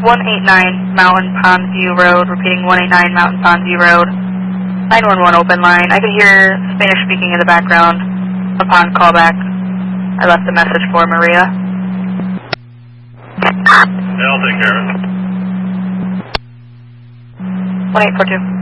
189 Mountain Pondview Road, repeating 189 Mountain Pondview Road. 911 open line. I could hear Spanish speaking in the background. Upon callback, I left a message for Maria. Yeah, I'll take care of it. 1842.